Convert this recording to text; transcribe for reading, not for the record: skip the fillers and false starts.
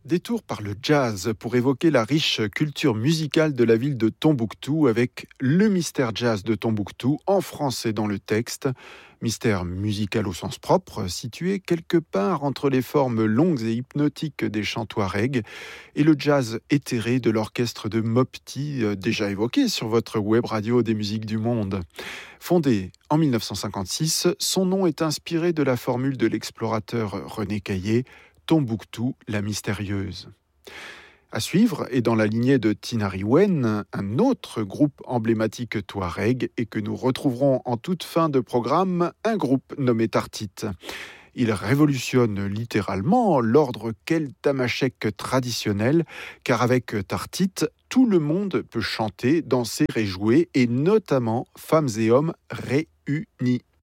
Détour par le jazz pour évoquer la riche culture musicale de la ville de Tombouctou avec le mystère jazz de Tombouctou en français dans le texte. Mystère musical au sens propre, situé quelque part entre les formes longues et hypnotiques des chants touaregs et le jazz éthéré de l'orchestre de Mopti, déjà évoqué sur votre web radio des musiques du monde. Fondé en 1956, son nom est inspiré de la formule de l'explorateur René Caillé, Tombouctou, la mystérieuse. À suivre, et dans la lignée de Tinariwen, un autre groupe emblématique touareg et que nous retrouverons en toute fin de programme, un groupe nommé Tartite. Il révolutionne littéralement l'ordre keltamachèque traditionnel, car avec Tartite, tout le monde peut chanter, danser et jouer, et notamment femmes et hommes réunis.